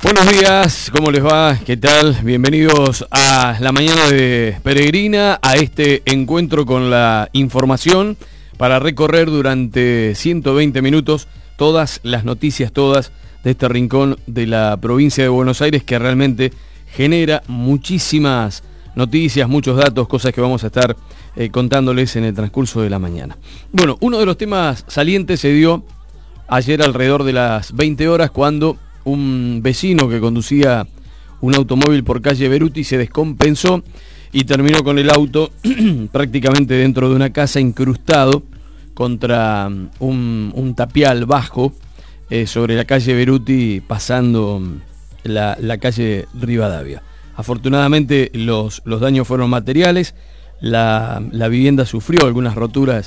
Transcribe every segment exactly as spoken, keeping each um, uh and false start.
Buenos días, ¿cómo les va? ¿Qué tal? Bienvenidos a la mañana de Peregrina, a este encuentro con la información para recorrer durante ciento veinte minutos todas las noticias, todas de este rincón de la provincia de Buenos Aires, que realmente genera muchísimas noticias, muchos datos, cosas que vamos a estar eh, contándoles en el transcurso de la mañana. Bueno, uno de los temas salientes se dio ayer alrededor de las veinte horas, cuando un vecino que conducía un automóvil por calle Beruti se descompensó y terminó con el auto prácticamente dentro de una casa, incrustado contra un, un tapial bajo eh, sobre la calle Beruti, pasando la, la calle Rivadavia. Afortunadamente los, los daños fueron materiales, la, la vivienda sufrió algunas roturas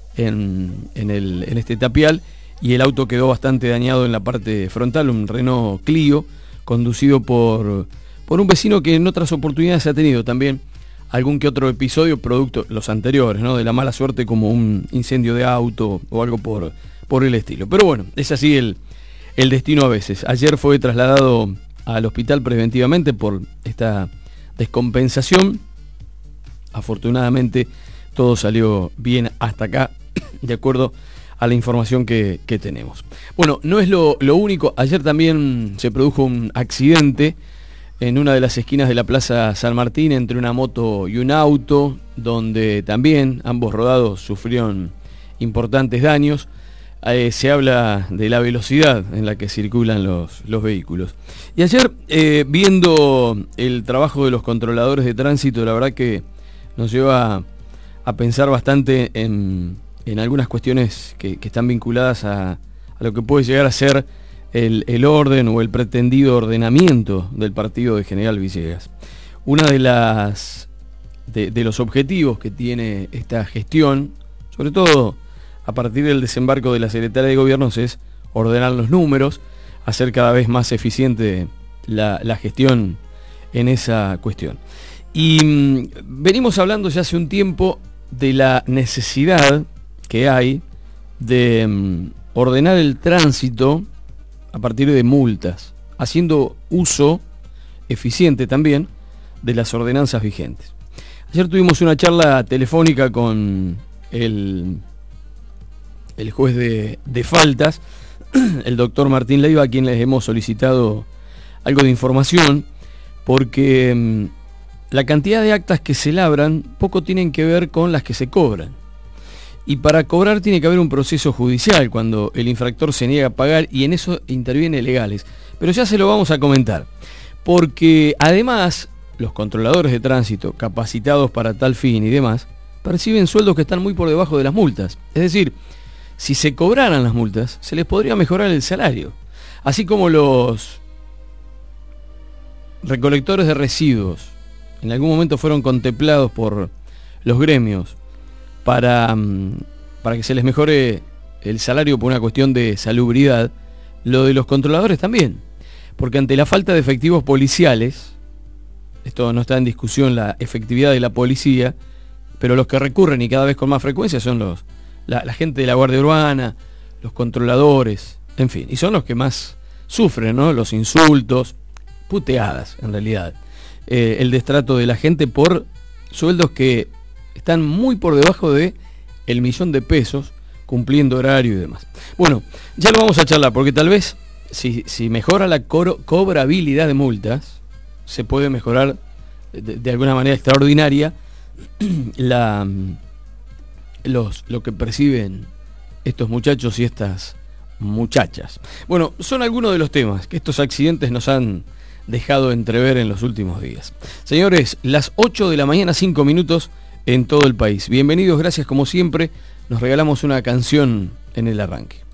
en, en, el, en este tapial, y el auto quedó bastante dañado en la parte frontal, un Renault Clio, conducido por, por un vecino que en otras oportunidades ha tenido también algún que otro episodio, producto los anteriores, ¿no?, de la mala suerte, como un incendio de auto o algo por, por el estilo. Pero bueno, es así el, el destino a veces. Ayer fue trasladado al hospital preventivamente por esta descompensación. Afortunadamente todo salió bien hasta acá, de acuerdo a la información que, que tenemos. Bueno, no es lo, lo único. Ayer también se produjo un accidente en una de las esquinas de la Plaza San Martín entre una moto y un auto, donde también ambos rodados sufrieron importantes daños. Eh, se habla de la velocidad en la que circulan los, los vehículos. Y ayer, eh, viendo el trabajo de los controladores de tránsito, la verdad que nos lleva a pensar bastante en en algunas cuestiones que, que están vinculadas a, a lo que puede llegar a ser el, el orden o el pretendido ordenamiento del partido de General Villegas. Una de las de, de los objetivos que tiene esta gestión, sobre todo a partir del desembarco de la Secretaría de Gobiernos, es ordenar los números, hacer cada vez más eficiente la, la gestión en esa cuestión. Y mmm, venimos hablando ya hace un tiempo de la necesidad que hay de um, ordenar el tránsito a partir de multas, haciendo uso eficiente también de las ordenanzas vigentes. Ayer tuvimos una charla telefónica con el, el juez de, de faltas, el doctor Martín Leiva, a quien les hemos solicitado algo de información, porque um, la cantidad de actas que se labran poco tienen que ver con las que se cobran. Y para cobrar tiene que haber un proceso judicial cuando el infractor se niega a pagar, y en eso interviene legales. Pero ya se lo vamos a comentar, porque además los controladores de tránsito capacitados para tal fin y demás perciben sueldos que están muy por debajo de las multas. Es decir, si se cobraran las multas, se les podría mejorar el salario. Así como los recolectores de residuos en algún momento fueron contemplados por los gremios para, para que se les mejore el salario por una cuestión de salubridad, lo de los controladores también. Porque ante la falta de efectivos policiales, esto no está en discusión la efectividad de la policía, pero los que recurren y cada vez con más frecuencia son los la, la gente de la Guardia Urbana, los controladores, en fin, y son los que más sufren, ¿no?, los insultos, puteadas en realidad, eh, el destrato de la gente por sueldos que están muy por debajo de el millón de pesos, cumpliendo horario y demás. Bueno, ya lo vamos a charlar, porque tal vez si, si mejora la co cobrabilidad de multas, se puede mejorar de, de alguna manera extraordinaria la, los, lo que perciben estos muchachos y estas muchachas. Bueno, son algunos de los temas que estos accidentes nos han dejado entrever en los últimos días. Señores, las ocho de la mañana, cinco minutos en todo el país. Bienvenidos, gracias como siempre. Nos regalamos una canción en el arranque.